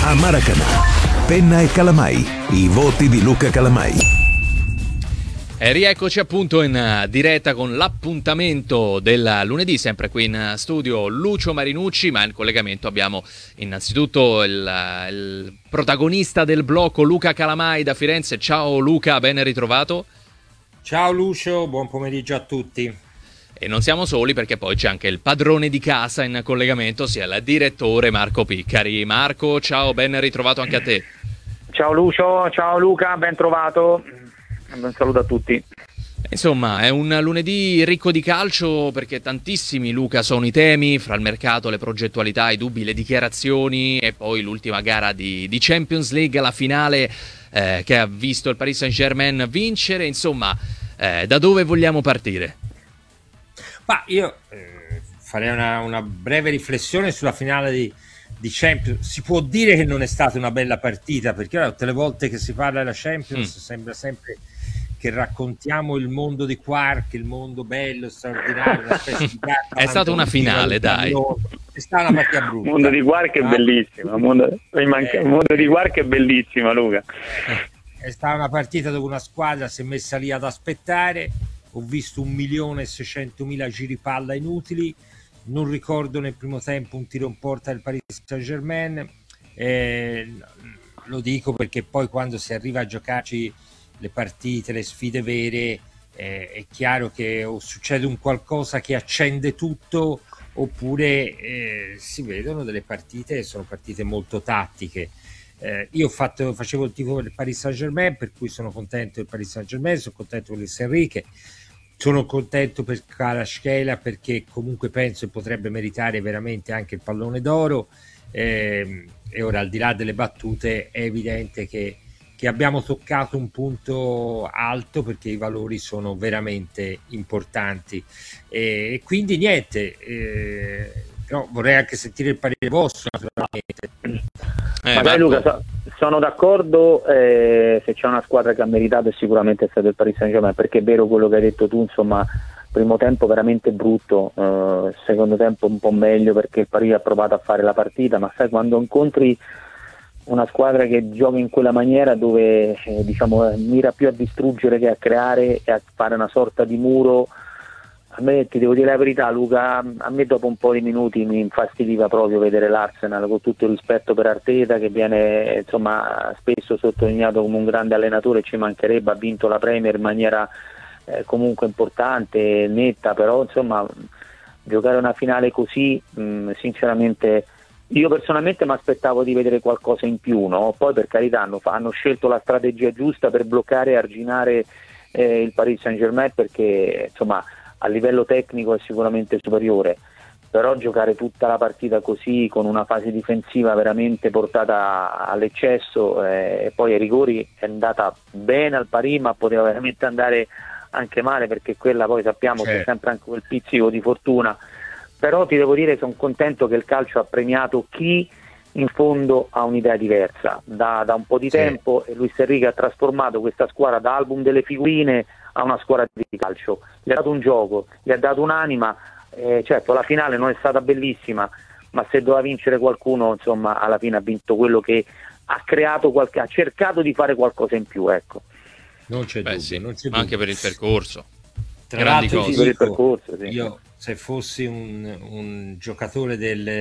a Maracanã. Penna e Calamai, i voti di Luca Calamai. E rieccoci appunto in diretta con l'appuntamento del lunedì, sempre qui in studio Lucio Marinucci, ma in collegamento abbiamo innanzitutto il protagonista del blocco Luca Calamai da Firenze. Ciao Luca, ben ritrovato. Ciao Lucio, buon pomeriggio a tutti. E non siamo soli, perché poi c'è anche il padrone di casa in collegamento, ossia il direttore Marco Piccari. Marco, ciao, ben ritrovato anche a te. Ciao Lucio, ciao Luca, ben trovato. Un saluto a tutti. Insomma, è un lunedì ricco di calcio, perché tantissimi, Luca, sono i temi, fra il mercato, le progettualità, i dubbi, le dichiarazioni, e poi l'ultima gara di Champions League, la finale che ha visto il Paris Saint-Germain vincere. Insomma, da dove vogliamo partire? Ma io farei una breve riflessione sulla finale di Champions. Si può dire che non è stata una bella partita, perché ora, tutte le volte che si parla della Champions sembra sempre che raccontiamo il mondo di Quark, il mondo bello, straordinario, una specie di è stata una finale, dai. È stata una partita brutta. Il mondo di Quark è bellissimo, il mondo di Quark è bellissimo, Luca. È stata una partita dove una squadra si è messa lì ad aspettare. Ho visto 1.600.000 giri palla inutili. Non ricordo nel primo tempo un tiro in porta del Paris Saint-Germain. Lo dico perché poi quando si arriva a giocarci le partite, le sfide vere, è chiaro che o succede un qualcosa che accende tutto, oppure si vedono delle partite, sono partite molto tattiche. Io facevo il tifo del Paris Saint-Germain, per cui sono contento del Paris Saint-Germain, sono contento per Luis Enrique, sono contento per Kvaratskhelia, perché comunque penso che potrebbe meritare veramente anche il pallone d'oro, e ora, al di là delle battute, è evidente che abbiamo toccato un punto alto, perché i valori sono veramente importanti, e quindi niente, però vorrei anche sentire il parere vostro, naturalmente. Magari Luca, sono d'accordo, se c'è una squadra che ha meritato è sicuramente stato il Paris Saint-Germain, perché è vero quello che hai detto tu, insomma, primo tempo veramente brutto, secondo tempo un po' meglio, perché il Paris ha provato a fare la partita, ma sai, quando incontri una squadra che gioca in quella maniera, dove mira più a distruggere che a creare e a fare una sorta di muro, a me, ti devo dire la verità Luca, a me dopo un po' di minuti mi infastidiva proprio vedere l'Arsenal, con tutto il rispetto per Arteta, che viene insomma spesso sottolineato come un grande allenatore, ci mancherebbe, ha vinto la Premier in maniera comunque importante, netta, però insomma giocare una finale così, sinceramente io personalmente mi aspettavo di vedere qualcosa in più, no? Poi per carità hanno scelto la strategia giusta per bloccare e arginare il Paris Saint-Germain, perché insomma a livello tecnico è sicuramente superiore, però giocare tutta la partita così, con una fase difensiva veramente portata all'eccesso, e poi ai rigori è andata bene al Paris, ma poteva veramente andare anche male, perché quella poi sappiamo che è sempre anche quel pizzico di fortuna. Però ti devo dire, sono contento che il calcio ha premiato chi in fondo ha un'idea diversa da un po' di tempo, e Luis Enrique ha trasformato questa squadra da album delle figurine a una squadra di calcio, gli ha dato un gioco, gli ha dato un'anima, certo la finale non è stata bellissima, ma se doveva vincere qualcuno, insomma alla fine ha vinto quello che ha creato ha cercato di fare qualcosa in più, ecco. Non c'è dubbio, sì, non c'è ma anche per il percorso. Tra l'altro cose. Per il percorso, sì. Io, se fossi un giocatore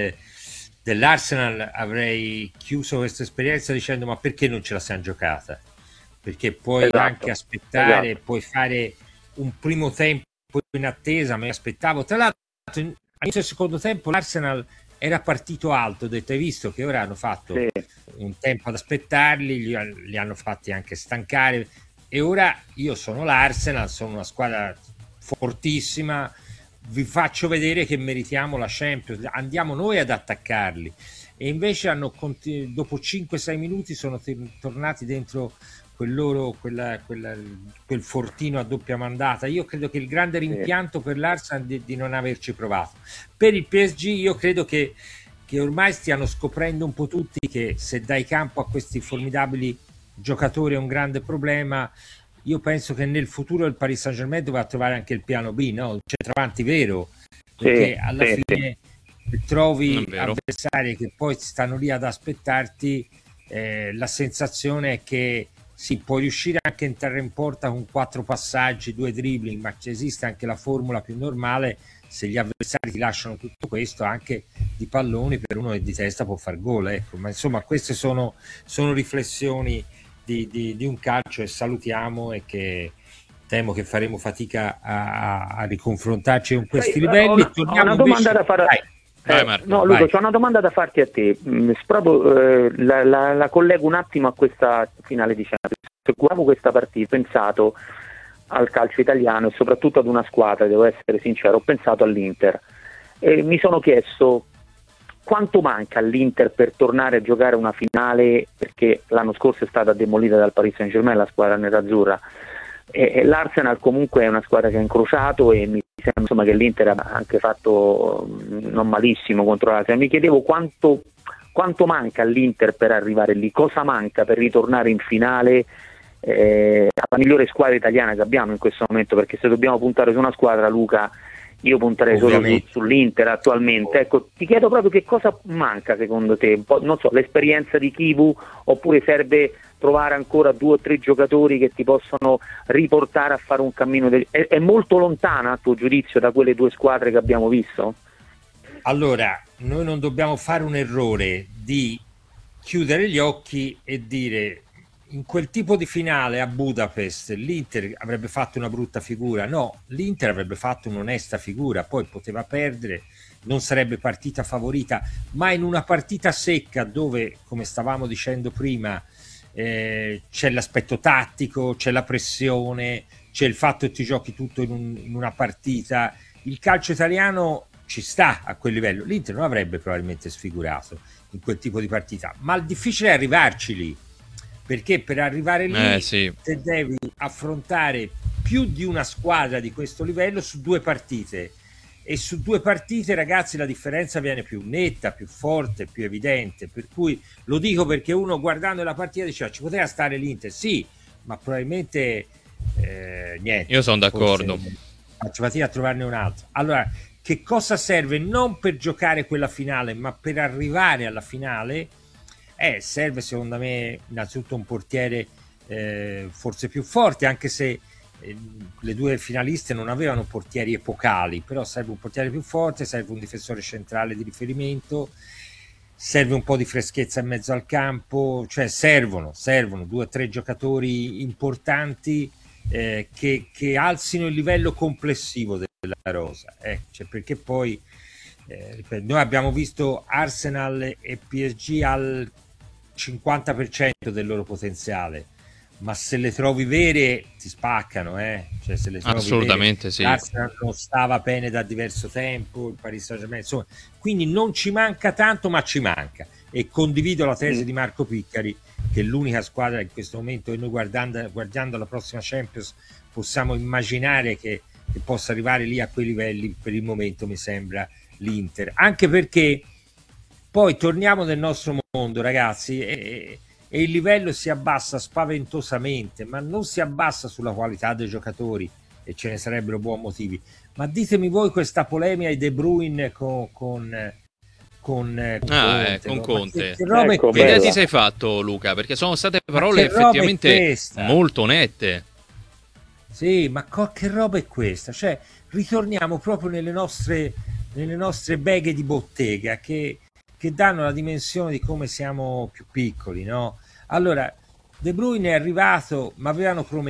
dell'Arsenal, avrei chiuso questa esperienza dicendo: ma perché non ce la siamo giocata? Perché puoi anche aspettare, puoi fare un primo tempo in attesa, ma aspettavo. Tra l'altro all'inizio del secondo tempo l'Arsenal era partito alto, ho detto: hai visto che ora hanno fatto un tempo ad aspettarli, li hanno fatti anche stancare, e ora io sono l'Arsenal, sono una squadra fortissima, vi faccio vedere che meritiamo la Champions, andiamo noi ad attaccarli. E invece dopo 5-6 minuti sono tornati dentro quel fortino a doppia mandata. Io credo che il grande rimpianto per l'Arsenal di non averci provato. Per il PSG io credo che ormai stiano scoprendo un po' tutti che se dai campo a questi formidabili giocatori è un grande problema. Io penso che nel futuro il Paris Saint-Germain dovrà trovare anche il piano B, no? Un centravanti vero, perché alla fine e trovi avversari che poi stanno lì ad aspettarti, la sensazione è che sì, puoi riuscire anche a entrare in porta con 4 passaggi, 2 dribbling, ma esiste anche la formula più normale: se gli avversari ti lasciano tutto questo, anche di palloni per uno che di testa può far gol, ecco. Ma insomma queste sono riflessioni di un calcio che salutiamo e che temo che faremo fatica a riconfrontarci con questi livelli. Ho una domanda da fare. Marco, Luca, c'ho una domanda da farti a te. Proprio la collego un attimo a questa finale di Champions. Se guardavo questa partita, ho pensato al calcio italiano e soprattutto ad una squadra, devo essere sincero, ho pensato all'Inter e mi sono chiesto quanto manca all'Inter per tornare a giocare una finale, perché l'anno scorso è stata demolita dal Paris Saint-Germain, la squadra nerazzurra. L'Arsenal comunque è una squadra che ha incrociato e mi sembra insomma che l'Inter ha anche fatto non malissimo contro l'Arsenal. Mi chiedevo quanto manca all'Inter per arrivare lì, cosa manca per ritornare in finale, la migliore squadra italiana che abbiamo in questo momento, perché se dobbiamo puntare su una squadra, Luca, io punterei solo sull'Inter attualmente. Ecco, ti chiedo proprio che cosa manca secondo te, un po', non so, l'esperienza di Chivu, oppure serve trovare ancora 2 o 3 giocatori che ti possono riportare a fare un cammino è molto lontana a tuo giudizio da quelle 2 squadre che abbiamo visto? Allora, noi non dobbiamo fare un errore di chiudere gli occhi e dire in quel tipo di finale a Budapest l'Inter avrebbe fatto una brutta figura. No, l'Inter avrebbe fatto un'onesta figura, poi poteva perdere, non sarebbe partita favorita, ma in una partita secca dove, come stavamo dicendo prima, c'è l'aspetto tattico, c'è la pressione, c'è il fatto che ti giochi tutto in una partita. Il calcio italiano ci sta a quel livello. L'Inter non avrebbe probabilmente sfigurato in quel tipo di partita, ma il difficile è arrivarci lì, perché per arrivare lì te devi affrontare più di una squadra di questo livello su 2 partite, e su 2 partite, ragazzi, la differenza viene più netta, più forte, più evidente. Per cui lo dico perché uno guardando la partita dice ci poteva stare l'Inter, sì, ma probabilmente niente. Io sono d'accordo, faccio fatica a trovarne un altro. Allora, che cosa serve? Non per giocare quella finale, ma per arrivare alla finale, serve secondo me innanzitutto un portiere forse più forte, anche se le 2 finaliste non avevano portieri epocali, però serve un portiere più forte, serve un difensore centrale di riferimento, serve un po' di freschezza in mezzo al campo, cioè servono 2 o 3 giocatori importanti che alzino il livello complessivo della rosa, cioè, perché poi noi abbiamo visto Arsenal e PSG al 50% del loro potenziale, ma se le trovi vere ti spaccano, cioè, se le trovi assolutamente vere, sì. L'Arsenal non stava bene da diverso tempo, il Paris Saint-Germain, insomma, quindi non ci manca tanto, ma ci manca. E condivido la tesi di Marco Piccari che l'unica squadra in questo momento, e noi guardando la prossima Champions possiamo immaginare che possa arrivare lì a quei livelli, per il momento mi sembra l'Inter, anche perché poi torniamo nel nostro mondo, ragazzi, e il livello si abbassa spaventosamente, ma non si abbassa sulla qualità dei giocatori, e ce ne sarebbero buoni motivi, ma ditemi voi questa polemica di De Bruyne con Conte, Conte. Ecco, che idea ti sei fatto, Luca? Perché sono state parole effettivamente molto nette. Sì, ma che roba è questa? Cioè, ritorniamo proprio nelle nostre beghe di bottega che danno la dimensione di come siamo più piccoli, no? Allora, De Bruyne è arrivato, ma avevano promesso